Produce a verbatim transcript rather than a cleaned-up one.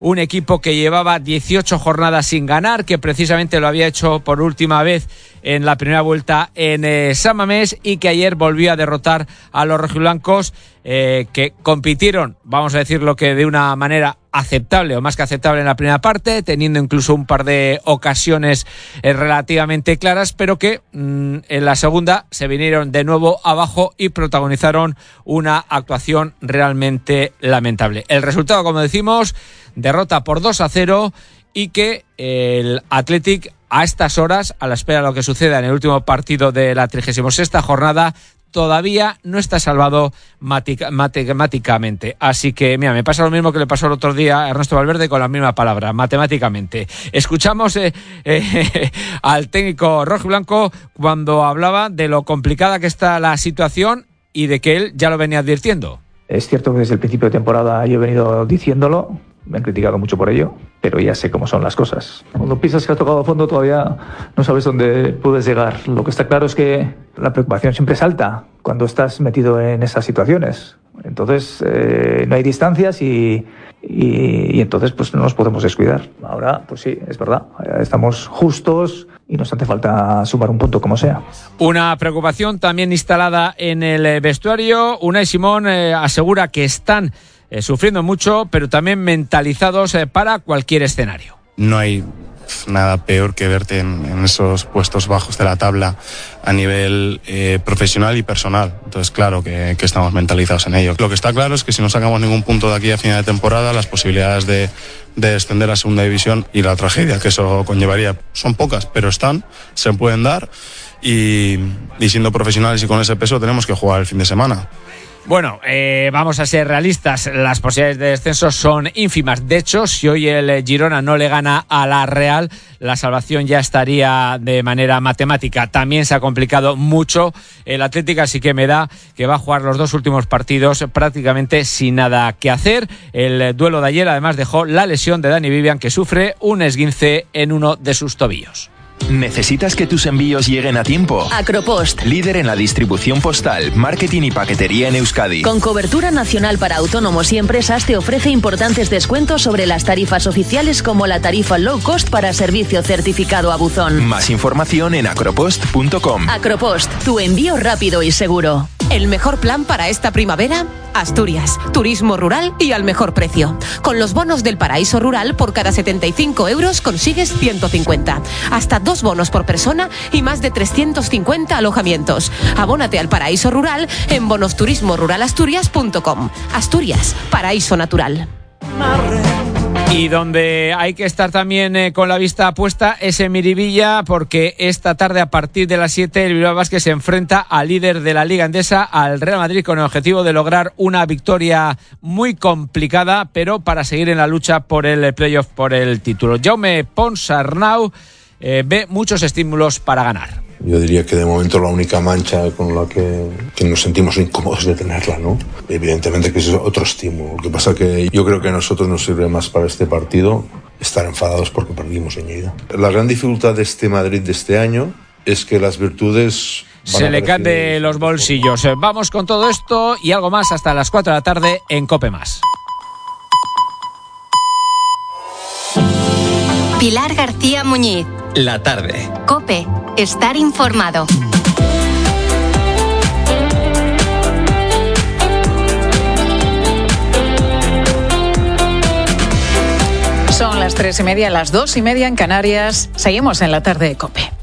un equipo que llevaba dieciocho jornadas sin ganar, que precisamente lo había hecho por última vez en la primera vuelta en eh, San Mamés, y que ayer volvió a derrotar a los rojiblancos, eh, que compitieron, vamos a decirlo que de una manera aceptable o más que aceptable en la primera parte, teniendo incluso un par de ocasiones eh, relativamente claras, pero que mmm, en la segunda se vinieron de nuevo abajo y protagonizaron una actuación realmente lamentable. El resultado, como decimos, derrota por dos a cero, y que el Athletic a estas horas, a la espera de lo que suceda en el último partido de la trigésima sexta jornada, todavía no está salvado matica, matemáticamente. Así que, mira, me pasa lo mismo que le pasó el otro día a Ernesto Valverde con la misma palabra, matemáticamente. Escuchamos eh, eh, al técnico rojiblanco cuando hablaba de lo complicada que está la situación y de que él ya lo venía advirtiendo. Es cierto que desde el principio de temporada yo he venido diciéndolo, me han criticado mucho por ello, pero ya sé cómo son las cosas. Cuando piensas que has tocado a fondo todavía no sabes dónde puedes llegar. Lo que está claro es que la preocupación siempre es alta cuando estás metido en esas situaciones. Entonces eh, no hay distancias y, y, y entonces pues no nos podemos descuidar. Ahora pues sí, es verdad, estamos justos y nos hace falta sumar un punto como sea. Una preocupación también instalada en el vestuario. Unai Simón eh, asegura que están Eh, sufriendo mucho, pero también mentalizados eh, para cualquier escenario. No hay nada peor que verte en, en esos puestos bajos de la tabla a nivel eh, profesional y personal. Entonces, claro que, que estamos mentalizados en ello. Lo que está claro es que si no sacamos ningún punto de aquí a final de temporada, las posibilidades de, de descender a segunda división y la tragedia que eso conllevaría son pocas, pero están, se pueden dar, y, y siendo profesionales y con ese peso tenemos que jugar el fin de semana. Bueno, eh, vamos a ser realistas, las posibilidades de descenso son ínfimas. De hecho, si hoy el Girona no le gana a la Real, la salvación ya estaría de manera matemática. También se ha complicado mucho el Atlético, así que me da que va a jugar los dos últimos partidos prácticamente sin nada que hacer. El duelo de ayer además dejó la lesión de Dani Vivian, que sufre un esguince en uno de sus tobillos. ¿Necesitas que tus envíos lleguen a tiempo? Acropost, líder en la distribución postal, marketing y paquetería en Euskadi. Con cobertura nacional para autónomos y empresas, te ofrece importantes descuentos sobre las tarifas oficiales, como la tarifa low cost para servicio certificado a buzón. Más información en acropost punto com. Acropost, tu envío rápido y seguro. ¿El mejor plan para esta primavera? Asturias, turismo rural y al mejor precio. Con los bonos del Paraíso Rural, por cada setenta y cinco euros consigues ciento cincuenta. Hasta dos bonos por persona y más de trescientos cincuenta alojamientos. Abónate al Paraíso Rural en bonos turismo rural asturias punto com. Asturias, paraíso natural. Y donde hay que estar también eh, con la vista puesta es en Miribilla, porque esta tarde a partir de las siete el Bilbao Basket se enfrenta al líder de la Liga Endesa, al Real Madrid, con el objetivo de lograr una victoria muy complicada, pero para seguir en la lucha por el playoff, por el título. Jaume Ponsarnau eh, ve muchos estímulos para ganar. Yo diría que de momento la única mancha con la que, que nos sentimos incómodos de tenerla, ¿no? Evidentemente que es otro estímulo. Lo que pasa que yo creo que a nosotros nos sirve más para este partido estar enfadados porque perdimos en Lleida. La gran dificultad de este Madrid de este año es que las virtudes se le caen de los bolsillos. Vamos con todo esto y algo más hasta las cuatro de la tarde en COPE Más. Pilar García Muñiz. La tarde. COPE. Estar informado. Son las tres y media, las dos y media en Canarias. Seguimos en la tarde de COPE.